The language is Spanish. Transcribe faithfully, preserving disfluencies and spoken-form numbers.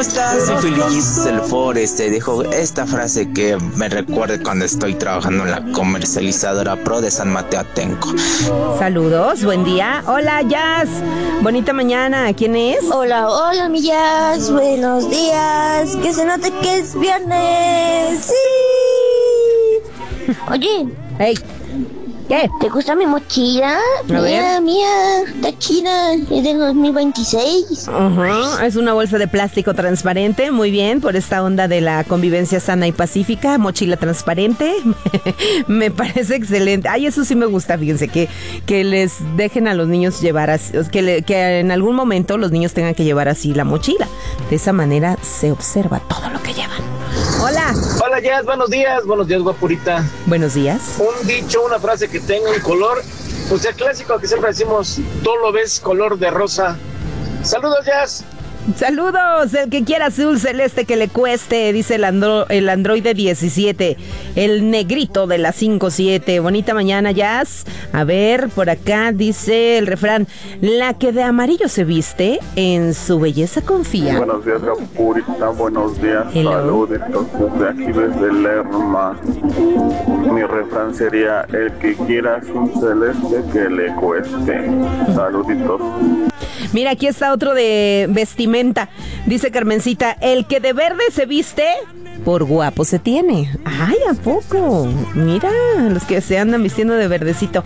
estás? Soy feliz del Forest. Te dejo esta frase que me recuerde cuando estoy trabajando en la comercializadora Pro de San Mateo Atenco. Saludos, buen día. Hola, Jazz. Bonita mañana. ¿Quién es? Hola, hola, mi Jazz. Buenos días. Que se note que es viernes. Sí. Oye. Hey. ¿Qué? ¿Te gusta mi mochila? A mira, ver. mira, está chida, es de dos mil veintiséis. Uh-huh. Es una bolsa de plástico transparente, muy bien, por esta onda de la convivencia sana y pacífica, mochila transparente, me parece excelente. Ay, eso sí me gusta, fíjense, que, que les dejen a los niños llevar así, que, le, que en algún momento los niños tengan que llevar así la mochila. De esa manera se observa todo lo que llevan. Hola. Hola, Jazz, buenos días, buenos días, guapurita. Buenos días. Un dicho, una frase que tenga un color, pues el clásico que siempre decimos, todo lo ves color de rosa. Saludos, Jazz. Saludos, el que quiera azul celeste que le cueste, dice el, andro, el androide diecisiete, el negrito de la cinco siete. Bonita mañana, Jazz. A ver, por acá dice el refrán, la que de amarillo se viste, en su belleza confía. Buenos días, Gapurita, buenos días, Hello. saludos desde aquí, desde Lerma. Mi refrán sería, el que quiera azul celeste que le cueste. Saluditos. Mira, aquí está otro de vestimenta. Dice Carmencita, el que de verde se viste, por guapo se tiene. Ay, ¿a poco? Mira, los que se andan vistiendo de verdecito.